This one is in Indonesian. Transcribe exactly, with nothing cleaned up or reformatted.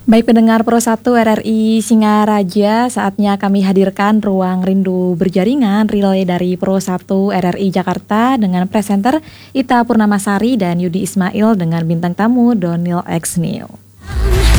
Baik pendengar Pro satu R R I Singaraja, saatnya kami hadirkan Ruang Rindu Berjaringan relay dari Pro satu R R I Jakarta dengan presenter Ita Purnamasari dan Yudi Ismail dengan bintang tamu Donil X Neo.